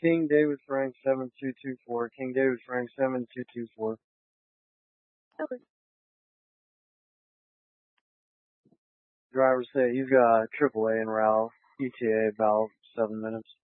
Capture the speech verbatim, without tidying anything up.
King David Frank seven two two four. King David Frank seven two two four. Okay. Driver say he's got triple A en route. E T A about seven minutes.